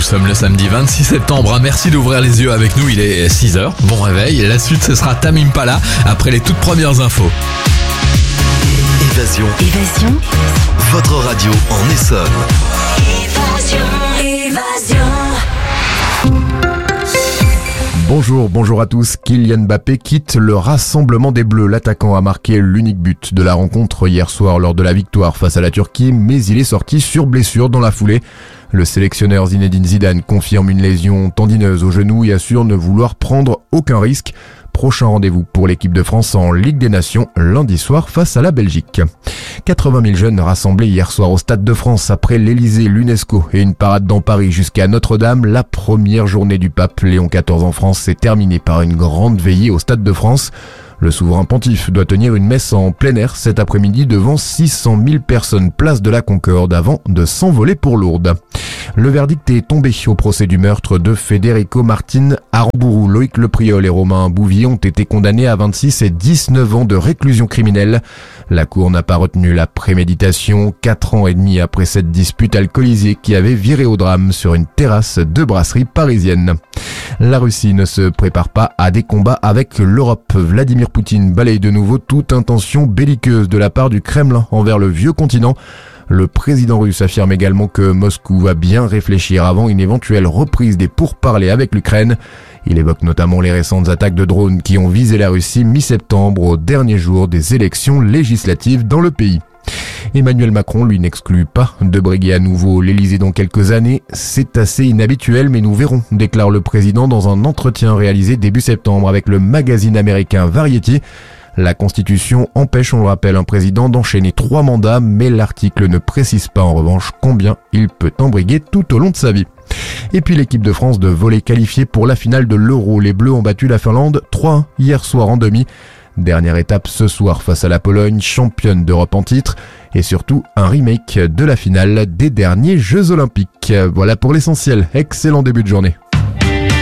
sommes le samedi 26 septembre. Merci d'ouvrir les yeux avec nous, il est 6h. Bon réveil. La suite, ce sera Tame Impala après les toutes premières infos. Évasion. Votre radio en Essonne. Évasion. Bonjour à tous. Kylian Mbappé quitte le rassemblement des Bleus. L'attaquant a marqué l'unique but de la rencontre hier soir lors de la victoire face à la Turquie, mais il est sorti sur blessure dans la foulée. Le sélectionneur Zinedine Zidane confirme une lésion tendineuse au genou et assure ne vouloir prendre aucun risque. Prochain rendez-vous pour l'équipe de France en Ligue des Nations lundi soir face à la Belgique. 80 000 jeunes rassemblés hier soir au Stade de France après l'Elysée, l'UNESCO et une parade dans Paris jusqu'à Notre-Dame. La première journée du pape Léon XIV en France s'est terminée par une grande veillée au Stade de France. Le souverain pontife doit tenir une messe en plein air cet après-midi devant 600 000 personnes place de la Concorde avant de s'envoler pour Lourdes. Le verdict est tombé au procès du meurtre de Federico Martin Aramburu. Loïc Lepriol et Romain Bouvier ont été condamnés à 26 et 19 ans de réclusion criminelle. La cour n'a pas retenu la préméditation 4 ans et demi après cette dispute alcoolisée qui avait viré au drame sur une terrasse de brasserie parisienne. La Russie ne se prépare pas à des combats avec l'Europe. Vladimir Poutine balaye de nouveau toute intention belliqueuse de la part du Kremlin envers le vieux continent. Le président russe affirme également que Moscou va bien réfléchir avant une éventuelle reprise des pourparlers avec l'Ukraine. Il évoque notamment les récentes attaques de drones qui ont visé la Russie mi-septembre au dernier jour des élections législatives dans le pays. Emmanuel Macron, lui, n'exclut pas de briguer à nouveau l'Elysée dans quelques années. C'est assez inhabituel, mais nous verrons, déclare le président dans un entretien réalisé début septembre avec le magazine américain Variety. La Constitution empêche, on le rappelle, un président d'enchaîner 3 mandats, mais l'article ne précise pas en revanche combien il peut en briguer tout au long de sa vie. Et puis l'équipe de France de volley qualifiée pour la finale de l'Euro. Les Bleus ont battu la Finlande 3-1 hier soir en demi. Dernière étape ce soir face à la Pologne, championne d'Europe en titre, et surtout un remake de la finale des derniers Jeux Olympiques. Voilà pour l'essentiel. Excellent début de journée.